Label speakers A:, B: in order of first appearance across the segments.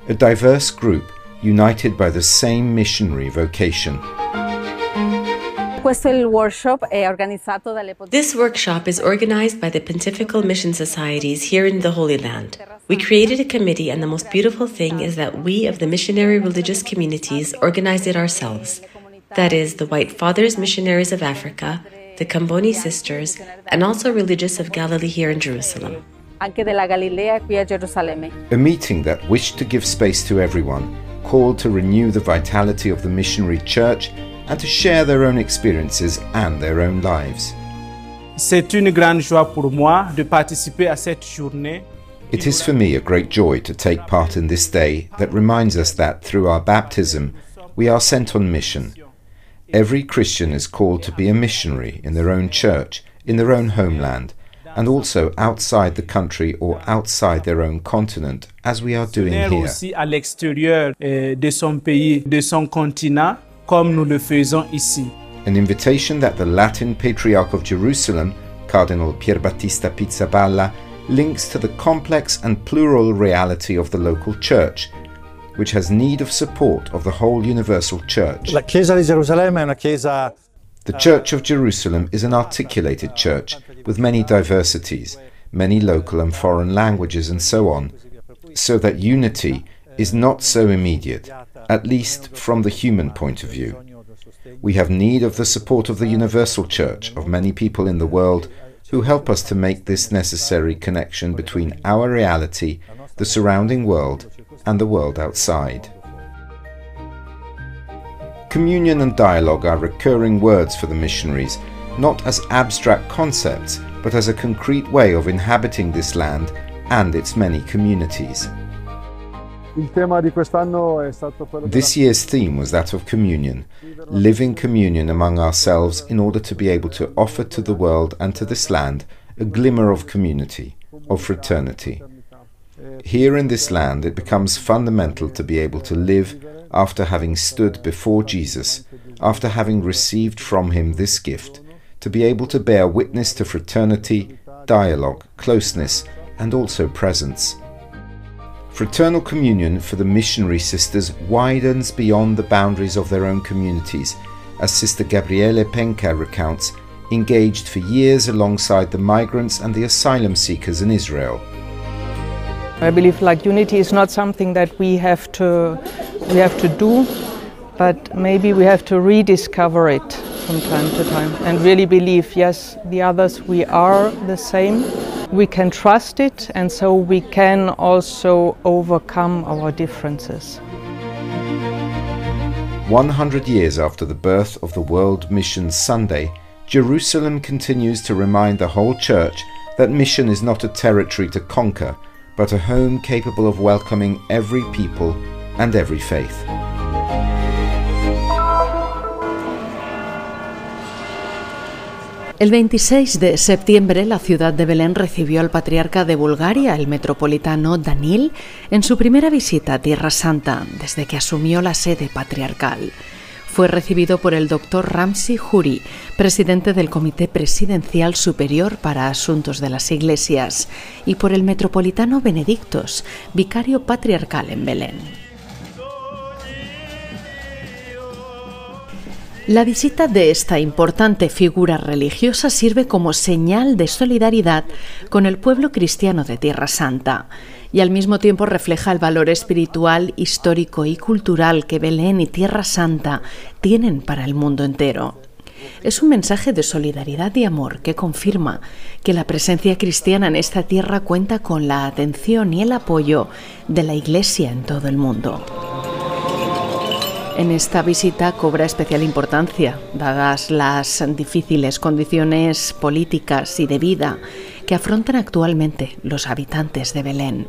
A: a diverse group united by the same missionary vocation.
B: This workshop is organized by the Pontifical Mission Societies here in the Holy Land. We created a committee, and the most beautiful thing is that we of the missionary religious communities organized it ourselves. That is, the White Fathers Missionaries of Africa, the Kamboni Sisters, and also religious of Galilee here in Jerusalem.
A: A meeting that wished to give space to everyone, called to renew the vitality of the missionary church and to share their own experiences and their own lives.
C: C'est une grande joie pour moi de participer à cette journée.
A: It is for me a great joy to take part in this day that reminds us that through our baptism we are sent on mission. Every Christian is called to be a missionary in their own church, in their own homeland, and also outside the country or outside their own continent, as we are doing here.
C: Aussi à l'extérieur de son pays, de son continent, comme nous le faisons ici.
A: An invitation that the Latin Patriarch of Jerusalem, Cardinal Pierbattista Pizzaballa, links to the complex and plural reality of the local church, which has need of support of the whole universal church.
D: La Chiesa di Gerusalemme è una chiesa.
A: The Church of Jerusalem is an articulated church with many diversities, many local and foreign languages and so on, so that unity is not so immediate, at least from the human point of view. We have need of the support of the universal church, of many people in the world, who help us to make this necessary connection between our reality, the surrounding world, and the world outside. Communion and dialogue are recurring words for the missionaries, not as abstract concepts, but as a concrete way of inhabiting this land and its many communities. This year's theme was that of communion, living communion among ourselves in order to be able to offer to the world and to this land a glimmer of community, of fraternity. Here in this land it becomes fundamental to be able to live after having stood before Jesus, after having received from him this gift, to be able to bear witness to fraternity, dialogue, closeness, and also presence. Fraternal communion for the missionary sisters widens beyond the boundaries of their own communities, as Sister Gabriele Penca recounts, engaged for years alongside the migrants and the asylum seekers in Israel.
E: I believe unity is not something that we have to do, but maybe we have to rediscover it from time to time and really believe, yes, the others, we are the same. We can trust it, and so we can also overcome our differences.
A: 100 years after the birth of the World Mission Sunday, Jerusalem continues to remind the whole church that mission is not a territory to conquer, but a home capable of welcoming every people and every faith.
F: El 26 de septiembre, la ciudad de Belén recibió al patriarca de Bulgaria, el metropolitano Danil, en su primera visita a Tierra Santa, desde que asumió la sede patriarcal. Fue recibido por el Dr. Ramzi Huri, presidente del Comité Presidencial Superior para Asuntos de las Iglesias, y por el metropolitano Benedictos, vicario patriarcal en Belén. La visita de esta importante figura religiosa sirve como señal de solidaridad con el pueblo cristiano de Tierra Santa y al mismo tiempo refleja el valor espiritual, histórico y cultural que Belén y Tierra Santa tienen para el mundo entero. Es un mensaje de solidaridad y amor que confirma que la presencia cristiana en esta tierra cuenta con la atención y el apoyo de la Iglesia en todo el mundo. En esta visita cobra especial importancia, dadas las difíciles condiciones políticas y de vida que afrontan actualmente los habitantes de Belén.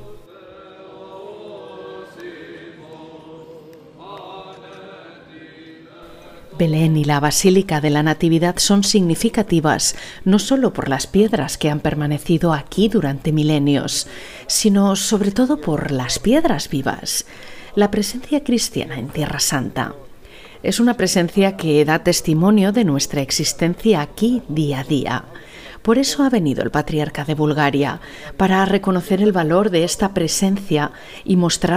F: Belén y la Basílica de la Natividad son significativas no solo por las piedras que han permanecido aquí durante milenios, sino sobre todo por las piedras vivas. La presencia cristiana en Tierra Santa es una presencia que da testimonio de nuestra existencia aquí día a día. Por eso ha venido el patriarca de Bulgaria, para reconocer el valor de esta presencia y mostrar